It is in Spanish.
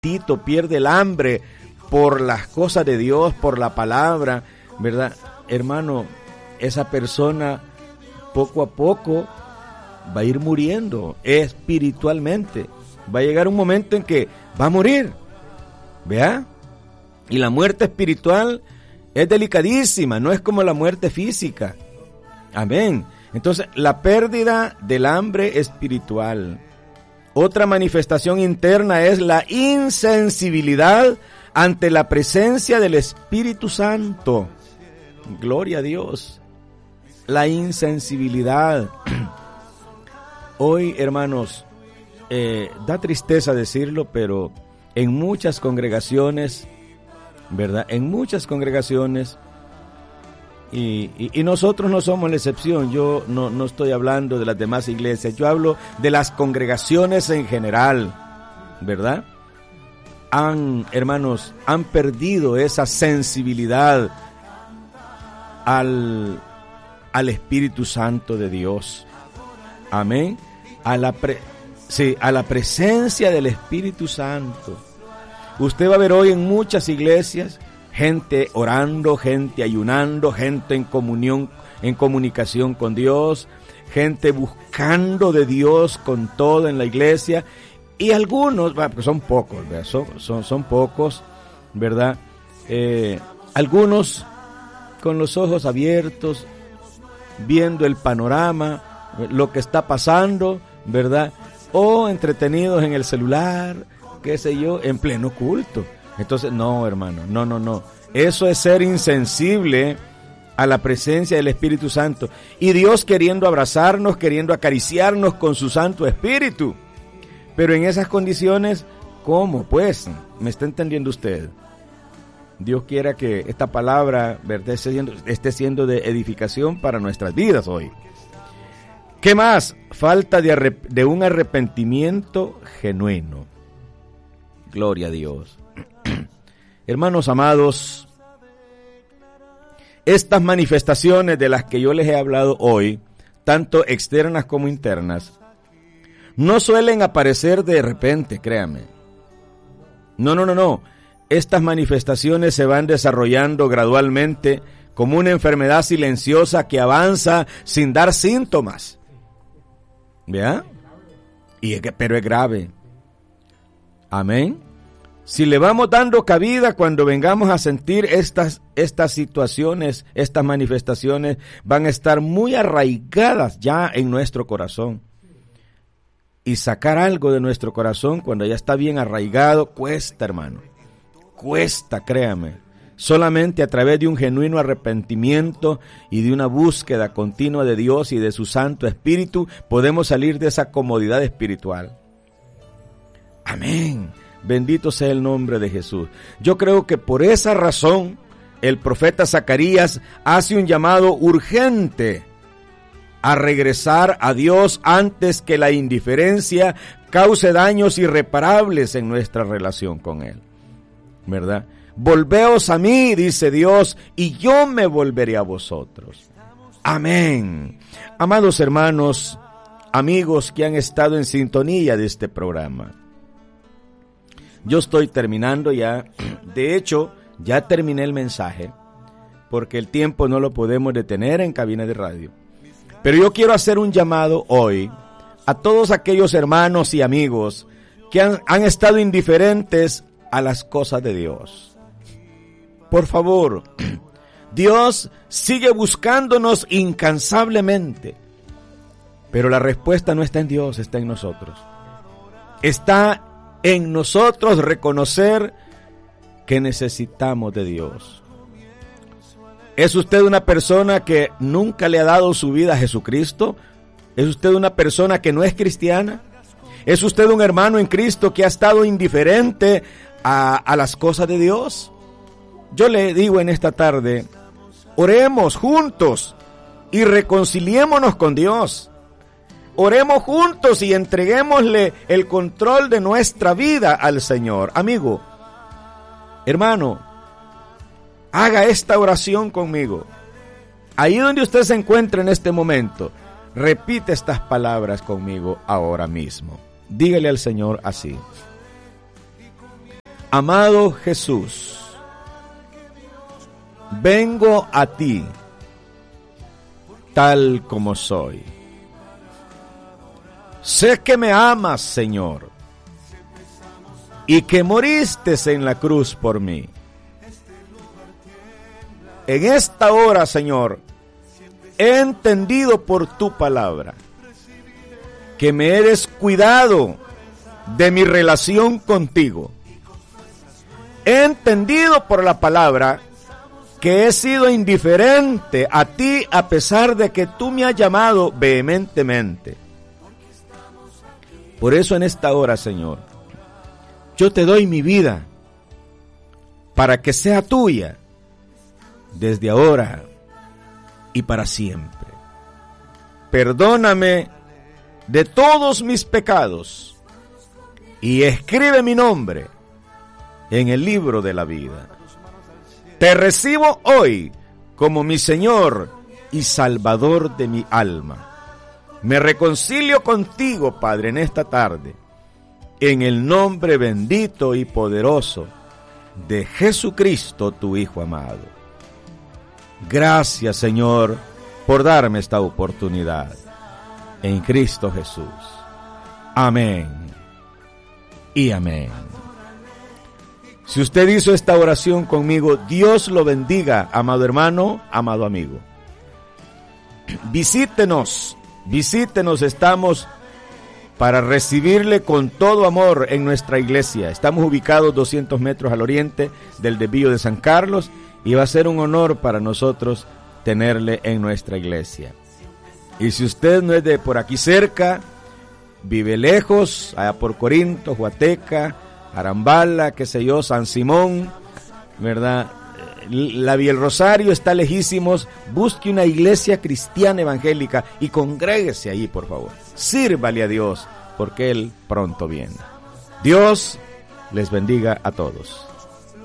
apetito, pierde el hambre por las cosas de Dios, por la palabra, ¿verdad? Hermano, esa persona poco a poco va a ir muriendo espiritualmente. Va a llegar un momento en que va a morir, ¿vea? Y la muerte espiritual es delicadísima, no es como la muerte física. Amén. Entonces, la pérdida del hambre espiritual. Otra manifestación interna es la insensibilidad ante la presencia del Espíritu Santo. Gloria a Dios. La insensibilidad. Hoy, hermanos, da tristeza decirlo, pero en muchas congregaciones, ¿verdad? En muchas congregaciones, y nosotros no somos la excepción. Yo no estoy hablando de las demás iglesias, yo hablo de las congregaciones en general, ¿verdad? Hermanos, han perdido esa sensibilidad al Espíritu Santo de Dios. Amén. A la presencia del Espíritu Santo. Usted va a ver hoy en muchas iglesias gente orando, gente ayunando, gente en comunión, en comunicación con Dios, gente buscando de Dios con todo en la iglesia, y algunos, porque son pocos, ¿verdad? Son pocos, ¿verdad? Algunos con los ojos abiertos, viendo el panorama, lo que está pasando, ¿verdad? O entretenidos en el celular, qué sé yo, en pleno culto. Entonces, no, hermano, no. Eso es ser insensible a la presencia del Espíritu Santo. Y Dios queriendo abrazarnos, queriendo acariciarnos con su Santo Espíritu. Pero en esas condiciones, ¿cómo? Pues, ¿me está entendiendo usted? Dios quiera que esta palabra, ¿verdad?, esté siendo de edificación para nuestras vidas hoy. ¿Qué más? Falta de un arrepentimiento genuino. Gloria a Dios. Hermanos amados, estas manifestaciones de las que yo les he hablado hoy, tanto externas como internas, no suelen aparecer de repente, créanme. No. Estas manifestaciones se van desarrollando gradualmente como una enfermedad silenciosa que avanza sin dar síntomas. ¿Vea? Pero es grave. Amén. Si le vamos dando cabida cuando vengamos a sentir estas situaciones, estas manifestaciones van a estar muy arraigadas ya en nuestro corazón. Y sacar algo de nuestro corazón cuando ya está bien arraigado cuesta, hermano. Cuesta, créame. Solamente a través de un genuino arrepentimiento y de una búsqueda continua de Dios y de su Santo Espíritu podemos salir de esa comodidad espiritual. Amén. Bendito sea el nombre de Jesús. Yo creo que por esa razón el profeta Zacarías hace un llamado urgente a regresar a Dios antes que la indiferencia cause daños irreparables en nuestra relación con Él. ¿Verdad? Volveos a mí, dice Dios, y yo me volveré a vosotros. Amén. Amados hermanos, amigos que han estado en sintonía de este programa, yo estoy terminando ya. De hecho, ya terminé el mensaje, porque el tiempo no lo podemos detener en cabina de radio. Pero yo quiero hacer un llamado hoy a todos aquellos hermanos y amigos que han estado indiferentes a las cosas de Dios. Por favor, Dios sigue buscándonos incansablemente, pero la respuesta no está en Dios, está en nosotros. Está en nosotros reconocer que necesitamos de Dios. ¿Es usted una persona que nunca le ha dado su vida a Jesucristo? ¿Es usted una persona que no es cristiana? ¿Es usted un hermano en Cristo que ha estado indiferente a las cosas de Dios? Yo le digo en esta tarde, oremos juntos y reconciliémonos con Dios. Oremos juntos y entreguémosle el control de nuestra vida al Señor. Amigo, hermano, haga esta oración conmigo. Ahí donde usted se encuentra en este momento, repite estas palabras conmigo ahora mismo. Dígale al Señor así: Amado Jesús, vengo a ti tal como soy. Sé que me amas, Señor, y que moriste en la cruz por mí. En esta hora, Señor, he entendido por tu palabra que me he descuidado de mi relación contigo. He entendido por la palabra que he sido indiferente a ti a pesar de que tú me has llamado vehementemente. Por eso en esta hora, Señor, yo te doy mi vida para que sea tuya desde ahora y para siempre. Perdóname de todos mis pecados y escribe mi nombre en el libro de la vida. Te recibo hoy como mi Señor y Salvador de mi alma. Me reconcilio contigo, Padre, en esta tarde, en el nombre bendito y poderoso de Jesucristo, tu Hijo amado. Gracias, Señor, por darme esta oportunidad. En Cristo Jesús. Amén y amén. Si usted hizo esta oración conmigo, Dios lo bendiga, amado hermano, amado amigo. Visítenos, estamos para recibirle con todo amor en nuestra iglesia. Estamos ubicados 200 metros al oriente del desvío de San Carlos y va a ser un honor para nosotros tenerle en nuestra iglesia. Y si usted no es de por aquí cerca, vive lejos, allá por Corinto, Huateca, Arambala, qué sé yo, San Simón, ¿verdad? La Vía El Rosario está lejísimos. Busque una iglesia cristiana evangélica y congréguese allí, por favor. Sírvale a Dios, porque Él pronto viene. Dios les bendiga a todos.